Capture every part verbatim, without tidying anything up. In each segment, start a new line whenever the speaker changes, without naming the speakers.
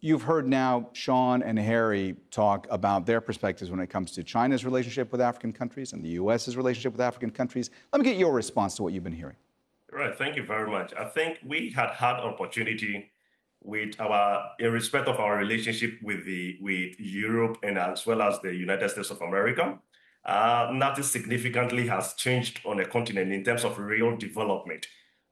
You've heard now Sean and Harry talk about their perspectives when it comes to China's relationship with African countries and the U S's relationship with African countries. Let me get your response to what you've been hearing.
Right. Thank you very much. I think we had had opportunity with our, in respect of our relationship with the with Europe and as well as the United States of America. Uh, nothing significantly has changed on the continent in terms of real development.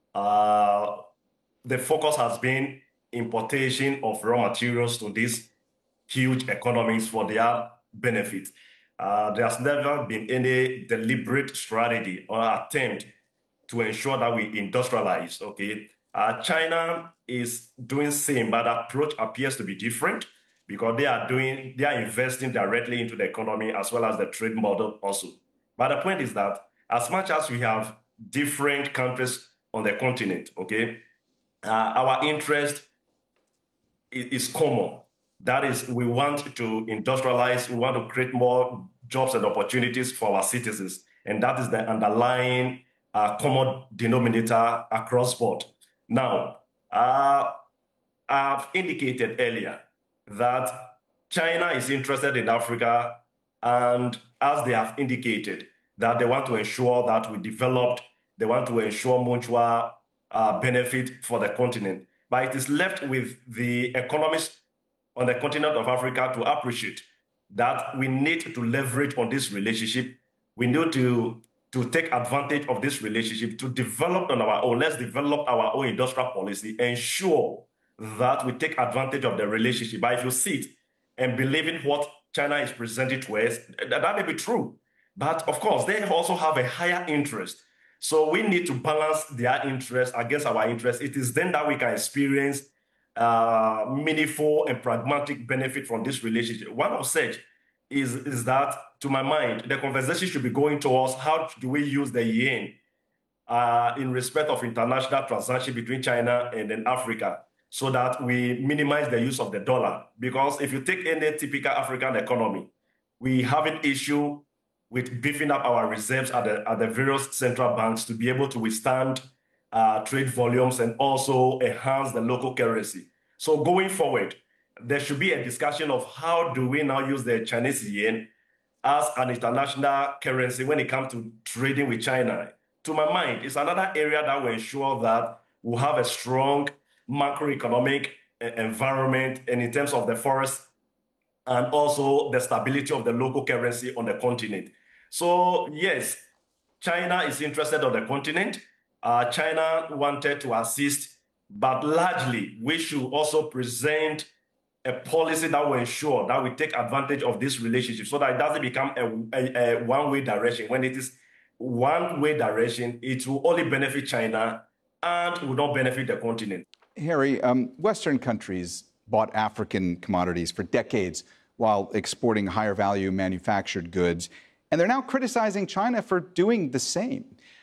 Uh, the focus has been importation of raw materials to these huge economies for their benefit. Uh, there's never been any deliberate strategy or attempt to ensure that we industrialize, okay? Uh, China is doing same, but the approach appears to be different because they are doing, they are investing directly into the economy as well as the trade model also. But the point is that as much as we have different countries on the continent, okay, uh, our interest is, is common. That is, we want to industrialize, we want to create more jobs and opportunities for our citizens. And that is the underlying uh, common denominator across board. Now, uh, I've indicated earlier that China is interested in Africa, and as they have indicated, that they want to ensure that we developed, they want to ensure mutual uh, benefit for the continent. But it is left with the economists on the continent of Africa to appreciate that we need to leverage on this relationship. We need to, to take advantage of this relationship to develop on our own. Let's develop our own industrial policy, ensure that we take advantage of the relationship. But if you see it and believe in what China is presenting to us, that may be true. But of course, they also have a higher interest. So we need to balance their interest against our interest. It is then that we can experience uh, meaningful and pragmatic benefit from this relationship. One of such is, is that, to my mind, the conversation should be going towards how do we use the yen uh, in respect of international transaction between China and then Africa, so that we minimize the use of the dollar. Because if you take any typical African economy, we have an issue with beefing up our reserves at the, at the various central banks to be able to withstand uh, trade volumes and also enhance the local currency. So going forward, there should be a discussion of how do we now use the Chinese yen as an international currency when it comes to trading with China. To my mind, it's another area that will ensure that we'll have a strong macroeconomic environment and in terms of the forest and also the stability of the local currency on the continent. So yes, China is interested on the continent. Uh, China wanted to assist, but largely we should also present a policy that will ensure that we take advantage of this relationship so that it doesn't become a, a, a one-way direction. When it is one-way direction, it will only benefit China and will not benefit the continent.
Harry, um, Western countries bought African commodities for decades while exporting higher value manufactured goods, and they're now criticizing China for doing the same.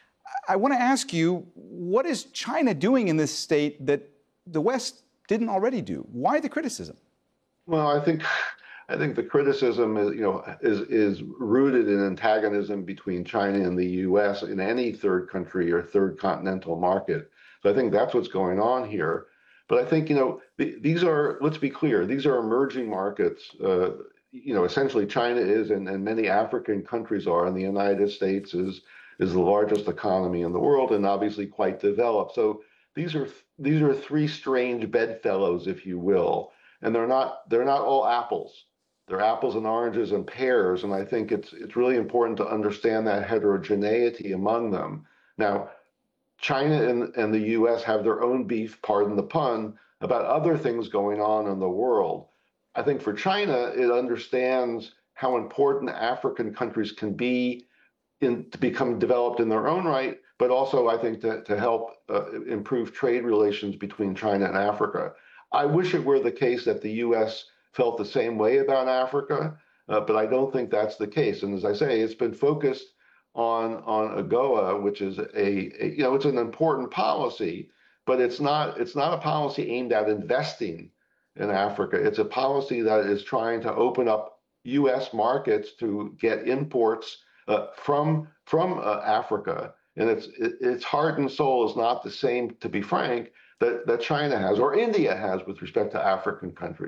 I want to ask you, what is China doing in this state that the West didn't already do? Why the criticism?
Well, I think I think the criticism is, you know, is is rooted in antagonism between China and the U S in any third country or third continental market. So I think that's what's going on here. But I think, you know, th these are, let's be clear, these are emerging markets. Uh, you know, essentially China is, and, and many African countries are, and the United States is is the largest economy in the world and obviously quite developed. So these are these are three strange bedfellows, if you will, and they're not they're not all apples. They're apples and oranges and pears, and I think it's it's really important to understand that heterogeneity among them. Now, China and, and the U S have their own beef, pardon the pun, about other things going on in the world. I think for China, it understands how important African countries can be in, to become developed in their own right, but also, I think, to, to help uh, improve trade relations between China and Africa. I wish it were the case that the U S felt the same way about Africa, uh, but I don't think that's the case. And as I say, it's been focused on on AGOA, which is a, a you know it's an important policy, but it's not it's not a policy aimed at investing in Africa. It's a policy that is trying to open up U S markets to get imports uh, from from uh, Africa, and its its heart and soul is not the same, to be frank, that that China has or India has with respect to African countries.